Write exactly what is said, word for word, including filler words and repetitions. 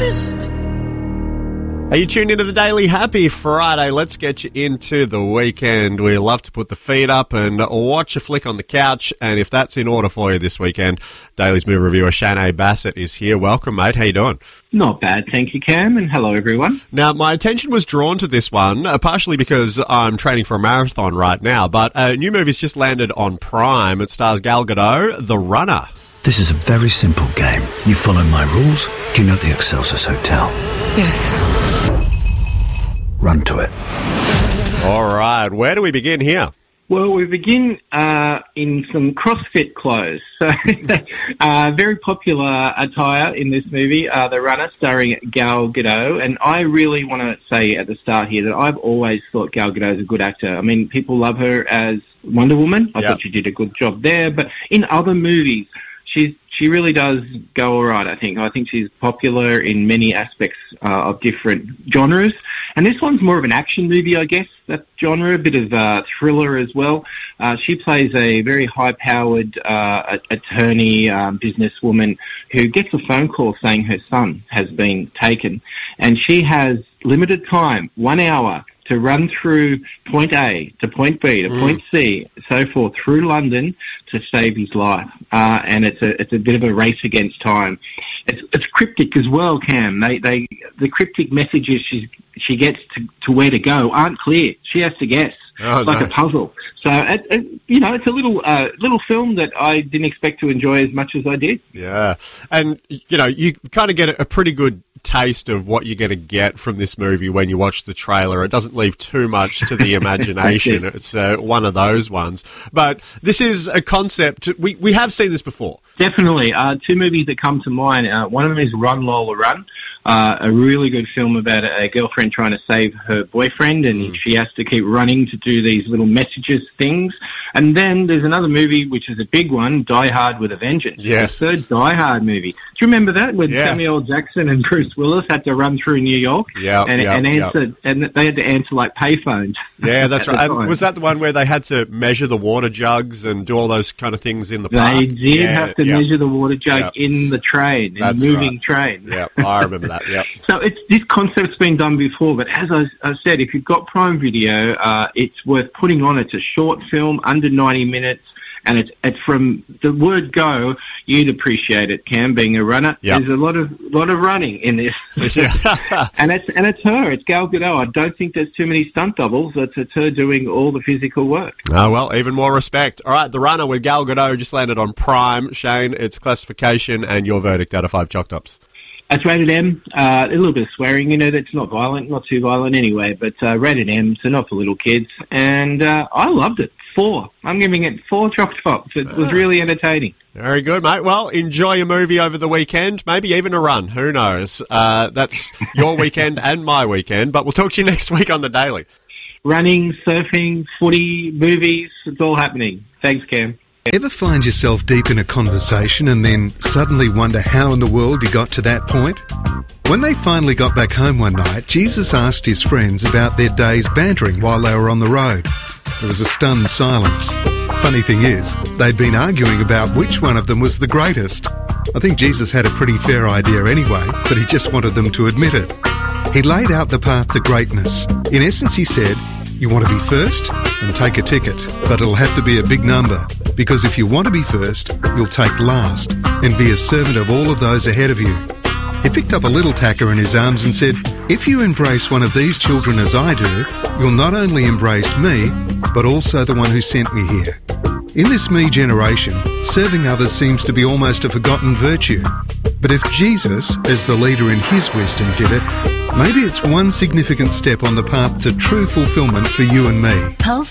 twist. Are you tuned into the Daily? Happy Friday. Let's get you into the weekend. We love to put the feet up and watch a flick on the couch. And if that's in order for you this weekend, Daily's movie reviewer Shane Bassett is here. Welcome, mate. How you doing? Not bad, thank you, Cam, and hello, everyone. Now, my attention was drawn to this one, uh, partially because I'm training for a marathon right now, but a new movie's just landed on Prime. It stars Gal Gadot, The Runner. This is a very simple game. You follow my rules. Do you know the Excelsis Hotel? Yes. Run to it. All right, where do we begin here? Well, we begin uh, in some CrossFit clothes. So, uh, very popular attire in this movie, uh, The Runner, starring Gal Gadot. And I really want to say at the start here that I've always thought Gal Gadot is a good actor. I mean, people love her as Wonder Woman. I yep. thought she did a good job there. But in other movies, she's she really does go all right, I think. I think she's popular in many aspects uh, of different genres. And this one's more of an action movie, I guess, that genre, a bit of uh, thriller as well. Uh, she plays a very high-powered uh, attorney, um, businesswoman who gets a phone call saying her son has been taken. And she has limited time, one hour, to run through point A to point B to mm. point C, so forth, through London to save his life. Uh, and it's a it's a bit of a race against time. It's it's cryptic as well, Cam. They they the cryptic messages she she gets to, to where to go aren't clear. She has to guess. Oh, it's like no. a puzzle. So, it, it, you know, it's a little uh, little film that I didn't expect to enjoy as much as I did. Yeah. And, you know, you kind of get a pretty good taste of what you're going to get from this movie when you watch the trailer. It doesn't leave too much to the imagination. It's uh, one of those ones. But this is a concept. We, we have seen this before. Definitely. Uh, two movies that come to mind. Uh, one of them is Run, Lola, Run. Uh, a really good film about a, a girlfriend trying to save her boyfriend, and mm. she has to keep running to do these little messages things. And then there's another movie, which is a big one, Die Hard with a Vengeance. Yes. The third Die Hard movie. Do you remember that? When yeah. Samuel Jackson and Bruce Willis had to run through New York yeah, and, yep, and answer, yep. and they had to answer like payphones. Yeah, that's right. The And was that the one where they had to measure the water jugs and do all those kind of things in the park? They did yeah, have to yep. measure the water jug yep. in the train, in that's the moving right. train. Yeah, I remember that, yeah. So it's this concept's been done before, but as I, I said, if you've got Prime Video, uh, it's worth putting on. It's a short film, under ninety minutes, and it's, it's from the word go, you'd appreciate it, Cam, being a runner. Yep. There's a lot of lot of running in this. and it's and it's her, it's Gal Gadot. I don't think there's too many stunt doubles. It's, it's her doing all the physical work. Oh, well, even more respect. All right, The Runner with Gal Gadot just landed on Prime. Shane, its classification and your verdict out of five Choc Tops. It's rated M, uh, a little bit of swearing, you know, that's not violent, not too violent anyway, but uh, rated M, so not for little kids. And uh, I loved it. Four. I'm giving it four Choc Tops. It was really entertaining. Very good, mate. Well, enjoy your movie over the weekend, maybe even a run. Who knows? Uh, that's your weekend and my weekend, but we'll talk to you next week on The Daily. Running, surfing, footy, movies, it's all happening. Thanks, Cam. Ever find yourself deep in a conversation and then suddenly wonder how in the world you got to that point? When they finally got back home one night, Jesus asked his friends about their days bantering while they were on the road. There was a stunned silence. Funny thing is, they'd been arguing about which one of them was the greatest. I think Jesus had a pretty fair idea anyway, but he just wanted them to admit it. He laid out the path to greatness. In essence, he said, you want to be first? Then take a ticket, but it'll have to be a big number, because if you want to be first, you'll take last and be a servant of all of those ahead of you. He picked up a little tacker in his arms and said, if you embrace one of these children as I do, you'll not only embrace me, but also the one who sent me here. In this me generation, serving others seems to be almost a forgotten virtue. But if Jesus, as the leader in his wisdom, did it, maybe it's one significant step on the path to true fulfillment for you and me.